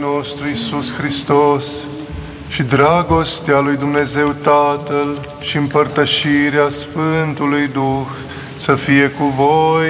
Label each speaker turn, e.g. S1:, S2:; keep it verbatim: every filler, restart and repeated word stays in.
S1: nostru Iisus Hristos și dragostea lui Dumnezeu Tatăl și împărtășirea Sfântului Duh să fie cu voi